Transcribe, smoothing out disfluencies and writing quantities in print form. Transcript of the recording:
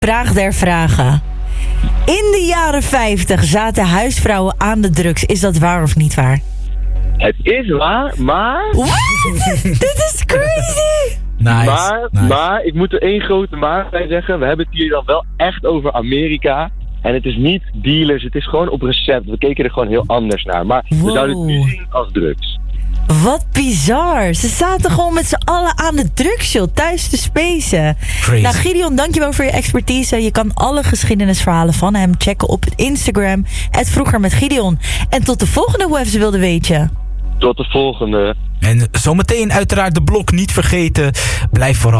Vraag der vragen. In de jaren 50 zaten huisvrouwen aan de drugs. Is dat waar of niet waar? Het is waar, maar... What? Dit is crazy! Nice. Maar, ik moet er één grote maar bij zeggen. We hebben het hier dan wel echt over Amerika. En het is niet dealers, het is gewoon op recept. We keken er gewoon heel anders naar. Maar we zouden het nu zien als drugs. Wat bizar. Ze zaten gewoon met z'n allen aan de drugs, joh, thuis te spacen. Crazy. Nou, Gideon, dankjewel voor je expertise. Je kan alle geschiedenisverhalen van hem checken op Instagram. @vroegermetgideon. En tot de volgende Hoe Even Ze Wilde Weetje. Tot de volgende. En zometeen uiteraard de blok niet vergeten. Blijf vooral